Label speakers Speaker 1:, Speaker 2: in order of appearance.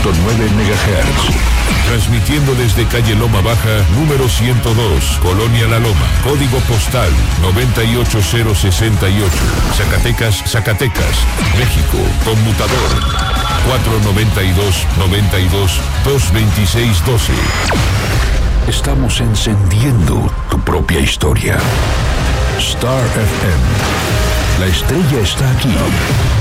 Speaker 1: MHz.
Speaker 2: Transmitiendo desde calle Loma Baja, número 102, Colonia La Loma, código postal 98068, Zacatecas, Zacatecas, México, conmutador 492-92-226-12.
Speaker 1: Estamos encendiendo tu propia historia. Star FM. La estrella está aquí.